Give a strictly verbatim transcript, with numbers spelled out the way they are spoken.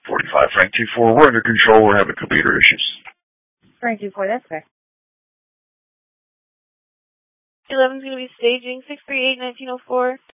forty-five, Frank two four, we're under control. We're having computer issues. Frank two four, that's fair. eleven's going to be staging six three eight, nineteen oh four.